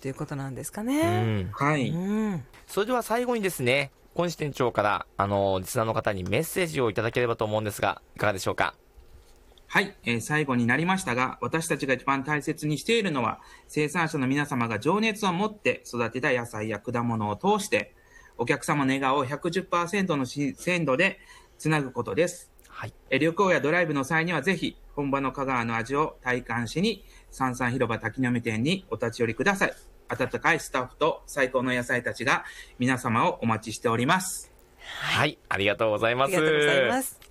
ということなんですかうね。 ん。 はい。 それでは最後にですね、小西店長から、リスナーの方にメッセージをいただければと思うんですが、いかがでしょうか。 はい、最後になりましたが、私たちが一番大切にしているのは、生産者の皆様が情熱を持って育てた野菜や果物を通して、お客様の笑顔を 110% の鮮度でつなぐことです。 はい。 旅行やドライブの際にはぜひ、本場の香川の味を体感しに、三々広場滝の実店にお立ち寄りください。温かいスタッフと最高の野菜たちが皆様をお待ちしております。 はい、ありがとうございます。 ありがとうございます。